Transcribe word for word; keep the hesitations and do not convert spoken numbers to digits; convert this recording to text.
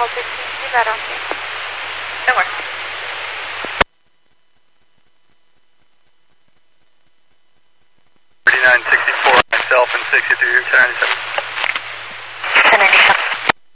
call fifteen, see that on me. No more. thirty-nine sixty-four, myself and sixty-three, ninety-seven.